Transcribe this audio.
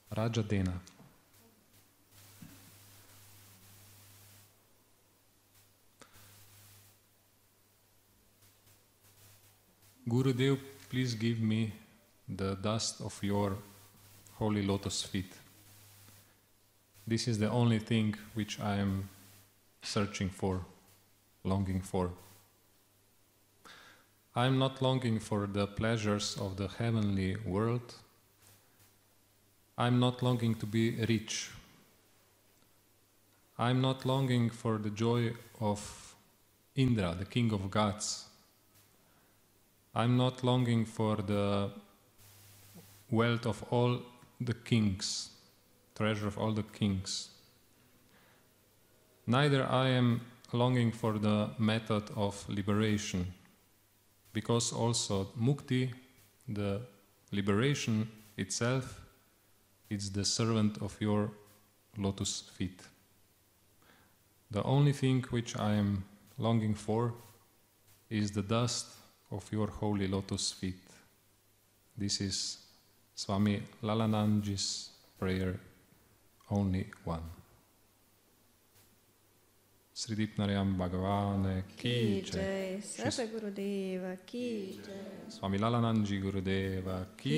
Rajadena. Gurudev, please give me the dust of your holy lotus feet. This is the only thing which I am searching for, longing for. I am not longing for the pleasures of the heavenly world. I am not longing to be rich. I am not longing for the joy of Indra, the king of gods. I am not longing for the wealth of all the kings, treasure of all the kings. Neither I am longing for the method of liberation, because also mukti, the liberation itself, is the servant of your lotus feet. The only thing which I am longing for is the dust of your holy lotus feet. This is Swami Lalananji's prayer, only one. Sridipnarayam Bhagavane ki jai. Satgurudeva ki jai. Swami Lalananji Gurudeva ki